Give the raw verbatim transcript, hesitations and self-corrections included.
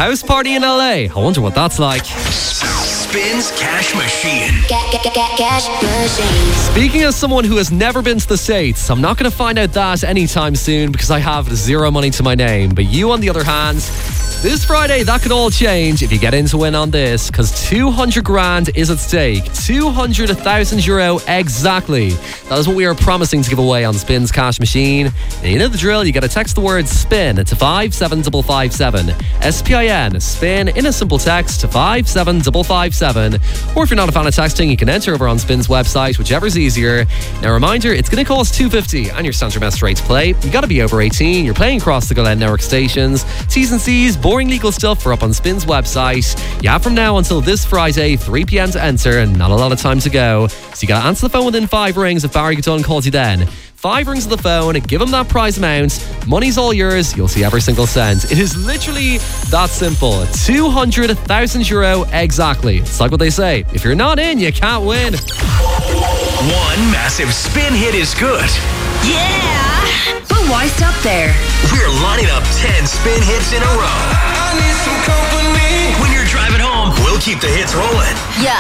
house party in L A. I wonder what that's like. Spins Cash Machine. Get, get, get, get cash machine. Speaking as someone who has never been to the States, I'm not going to find out that anytime soon because I have zero money to my name. But you, on the other hand, this Friday, that could all change if you get in to win on this, because two hundred grand is at stake. two hundred thousand euro exactly. That is what we are promising to give away on Spins Cash Machine. Now, you know the drill. You got to text the word SPIN to five seven five five seven. S P I N, SPIN, in a simple text to five seven five five seven. Or if you're not a fan of texting, you can enter over on Spin's website, whichever's easier. Now, reminder, it's going to cost two hundred fifty and your standard mess rate to play. You got to be over eighteen. You're playing across the Glen Network stations. T's and C's, boring legal stuff are up on Spin's website. You have from now until this Friday, three p.m. to enter, and not a lot of time to go. So you got to answer the phone within five rings if Barry Gaton calls you then. Five rings of the phone, give him that prize amount. Money's all yours. You'll see every single cent. It is literally that simple. two hundred thousand euro exactly. It's like what they say. If you're not in, you can't win. One massive spin hit is good. Yeah! But why stop there? We're lining up ten spin hits in a row. I need some company. When you're driving home, we'll keep the hits rolling. Yeah.